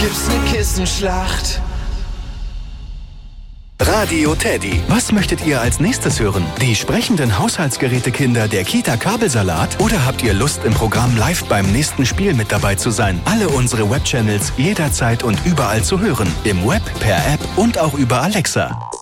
Gibt's ne Kissenschlacht? Radio Teddy. Was möchtet ihr als nächstes hören? Die sprechenden Haushaltsgerätekinder der Kita Kabelsalat? Oder habt ihr Lust, im Programm live beim nächsten Spiel mit dabei zu sein? Alle unsere Webchannels jederzeit und überall zu hören. Im Web, per App und auch über Alexa.